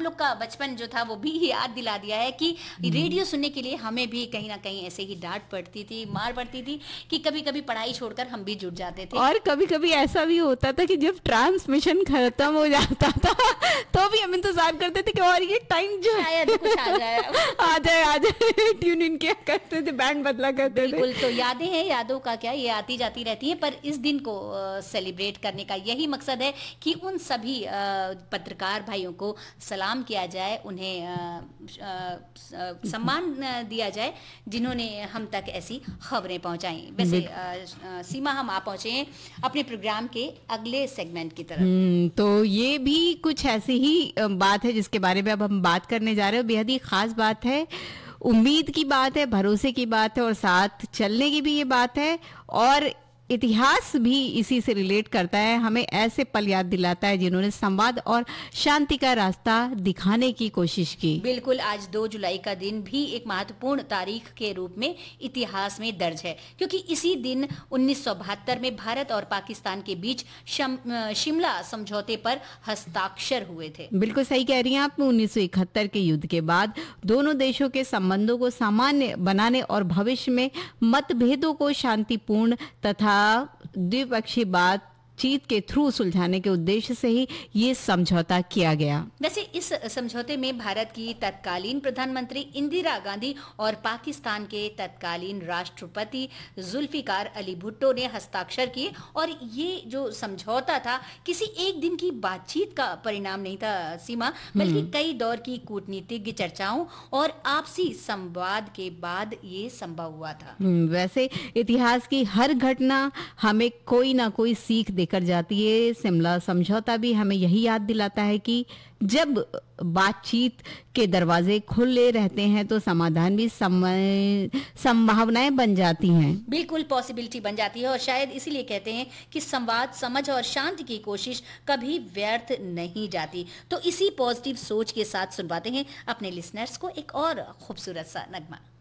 लोग का बचपन जो था वो भी याद दिला दिया है कि रेडियो सुनने के लिए हमें भी कहीं ना कहीं ऐसे ही डांट पड़ती थी, मार पड़ती थी कि कभी कभी पढ़ाई छोड़कर हम भी जुट जाते थे। और कभी कभी ऐसा भी होता था कि जब ट्रांसमिशन खत्म हो जाता था तो भी हम इंतजार करते थे कि और ये टाइम जो शायद कुछ आ जाए आ जाए ट्यून इन किया करते थे, बैंड बदला करते थे। बिल्कुल, तो यादें हैं, यादों का क्या, ये आती जाती रहती है। पर इस दिन को सेलिब्रेट करने का यही मकसद है कि उन सभी पत्रकार भाइयों को सलाम किया जाए, उन्हें सम्मान दिया जाए जिन्होंने हम तक ऐसी खबरें पहुंचाई। वैसे सीमा, हम आ पहुंचे हैं अपने प्रोग्राम के अगले सेगमेंट की तरफ। तो ये भी कुछ ऐसी ही बात है जिसके बारे में अब हम बात करने जा रहे हैं। बेहद ही खास बात है, उम्मीद की बात है, भरोसे की बात है और साथ चलने की भी ये बात है। और इतिहास भी इसी से रिलेट करता है, हमें ऐसे पल याद दिलाता है जिन्होंने संवाद और शांति का रास्ता दिखाने की कोशिश की। बिल्कुल, आज 2 जुलाई का दिन भी एक महत्वपूर्ण तारीख के रूप में इतिहास में दर्ज है, क्योंकि इसी दिन 1972 में भारत और पाकिस्तान के बीच शिमला समझौते पर हस्ताक्षर हुए थे। बिल्कुल सही कह रही हैं आप। 1971 के युद्ध के बाद दोनों देशों के संबंधों को सामान्य बनाने और भविष्य में मतभेदों को शांतिपूर्ण तथा द्विपक्षीय बातचीत के थ्रू सुलझाने के उद्देश्य से ही ये समझौता किया गया। वैसे इस समझौते में भारत की तत्कालीन प्रधानमंत्री इंदिरा गांधी और पाकिस्तान के तत्कालीन राष्ट्रपति जुल्फिकार अली भुट्टो ने हस्ताक्षर किए। और ये जो समझौता था किसी एक दिन की बातचीत का परिणाम नहीं था सीमा, बल्कि कई दौर की कूटनीतिक चर्चाओं और आपसी संवाद के बाद ये संभव हुआ था। वैसे इतिहास की हर घटना हमें कोई ना कोई सीख देकर जाती है। शिमला समझौता भी हमें यही याद दिलाता है कि जब बातचीत के दरवाजे खुले रहते हैं तो समाधान भी संभावनाएं बन जाती हैं। बिल्कुल, पॉसिबिलिटी बन जाती है। और शायद इसीलिए कहते हैं कि संवाद, समझ और शांति की कोशिश कभी व्यर्थ नहीं जाती। तो इसी पॉजिटिव सोच के साथ सुनवाते हैं अपने लिसनर्स को एक और खूबसूरत सा नगमा।